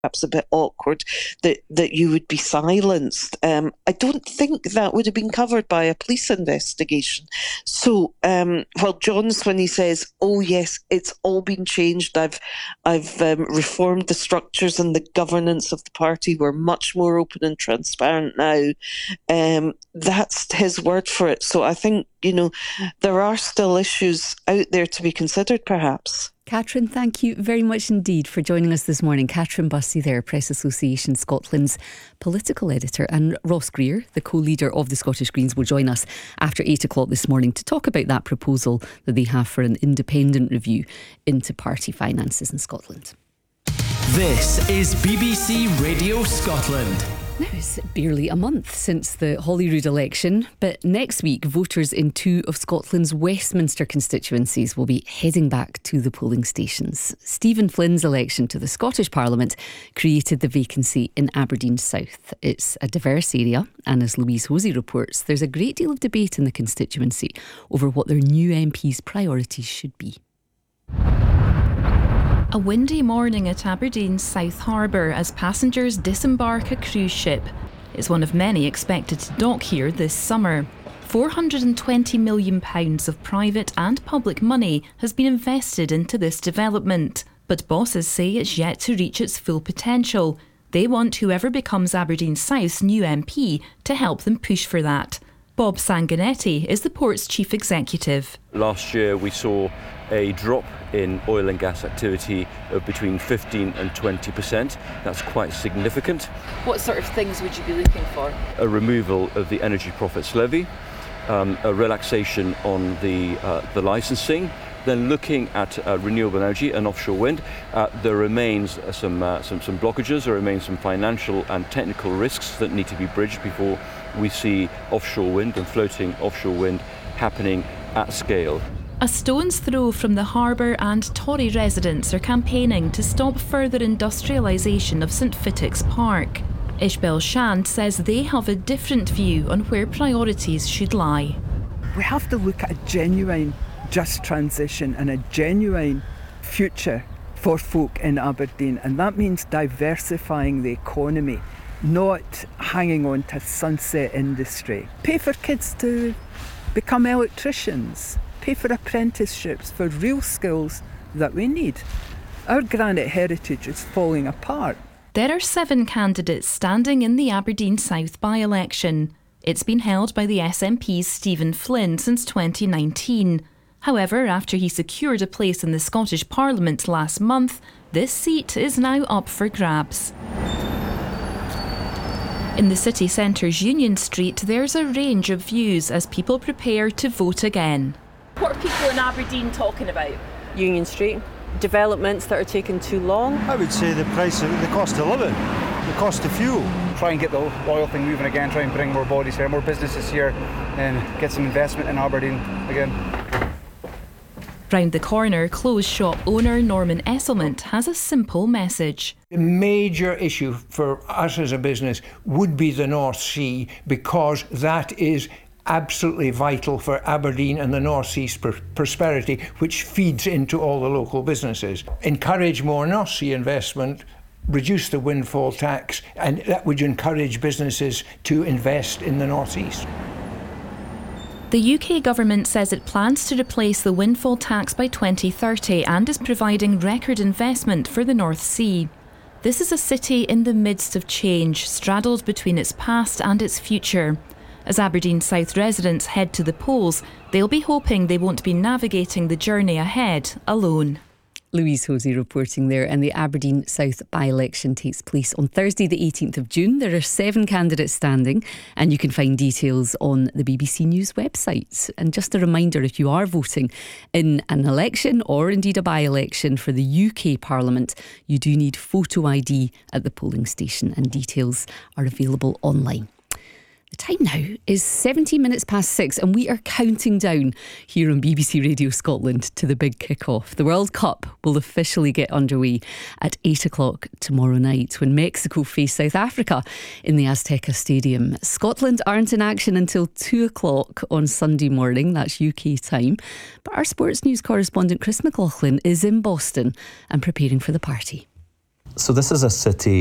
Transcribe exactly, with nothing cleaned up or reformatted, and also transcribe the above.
perhaps a bit awkward, that, that you would be silenced. Um, I don't think that would have been covered by a police investigation. So, um, well, John's, when he says, oh yes, it's all been changed, I've I've um, reformed the structures and the governance of the party, we're much more open and transparent now, um, that's his word for it. So I think, you know, there are still issues out there to be considered, perhaps. Catherine, thank you very much indeed for joining us this morning. Catherine Bussey there, Press Association Scotland's political editor, and Ross Greer, the co-leader of the Scottish Greens, will join us after eight o'clock this morning to talk about that proposal that they have for an independent review into party finances in Scotland. This is B B C Radio Scotland. Now, it's barely a month since the Holyrood election, but next week voters in two of Scotland's Westminster constituencies will be heading back to the polling stations. Stephen Flynn's election to the Scottish Parliament created the vacancy in Aberdeen South. It's a diverse area, and as Louise Hosey reports, there's a great deal of debate in the constituency over what their new M P's priorities should be. A windy morning at Aberdeen's South Harbour as passengers disembark a cruise ship. It's one of many expected to dock here this summer. four hundred twenty million pounds of private and public money has been invested into this development, but bosses say it's yet to reach its full potential. They want whoever becomes Aberdeen South's new M P to help them push for that. Bob Sanguinetti is the port's chief executive. Last year we saw a drop in oil and gas activity of between fifteen and twenty percent. That's quite significant. What sort of things would you be looking for? A removal of the energy profits levy, um, a relaxation on the uh, the licensing, then looking at uh, renewable energy and offshore wind. Uh, there remains some, uh, some some blockages, there remains some financial and technical risks that need to be bridged before we see offshore wind and floating offshore wind happening at scale. A stone's throw from the harbour, and Tory residents are campaigning to stop further industrialisation of St Fittick's Park. Ishbel Shand says they have a different view on where priorities should lie. We have to look at a genuine just transition and a genuine future for folk in Aberdeen, and that means diversifying the economy, not hanging on to sunset industry. Pay for kids to become electricians, pay for apprenticeships for real skills that we need. Our granite heritage is falling apart. There are seven candidates standing in the Aberdeen South by-election. It's been held by the S N P's Stephen Flynn since twenty nineteen. However, after he secured a place in the Scottish Parliament last month, this seat is now up for grabs. In the city centre's Union Street, there's a range of views as people prepare to vote again. What are people in Aberdeen talking about? Union Street, developments that are taking too long. I would say the price of the cost of living, the cost of fuel. Try and get the oil thing moving again, try and bring more bodies here, more businesses here, and get some investment in Aberdeen again. Round the corner, clothes shop owner Norman Esselmont has a simple message. The major issue for us as a business would be the North Sea, because that is absolutely vital for Aberdeen and the North Sea's pr- prosperity, which feeds into all the local businesses. Encourage more North Sea investment, reduce the windfall tax, and that would encourage businesses to invest in the North East. The U K government says it plans to replace the windfall tax by twenty thirty and is providing record investment for the North Sea. This is a city in the midst of change, straddled between its past and its future. As Aberdeen South residents head to the polls, they'll be hoping they won't be navigating the journey ahead alone. Louise Hosey reporting there, and the Aberdeen South by-election takes place on Thursday the eighteenth of June. There are seven candidates standing, and you can find details on the B B C News website. And just a reminder, if you are voting in an election or indeed a by-election for the U K Parliament, you do need photo I D at the polling station, and details are available online. The time now is seventeen minutes past six, and we are counting down here on B B C Radio Scotland to the big kick-off. The World Cup will officially get underway at eight o'clock tomorrow night when Mexico face South Africa in the Azteca Stadium. Scotland aren't in action until two o'clock on Sunday morning, that's U K time. But our sports news correspondent Chris McLaughlin is in Boston and preparing for the party. So this is a city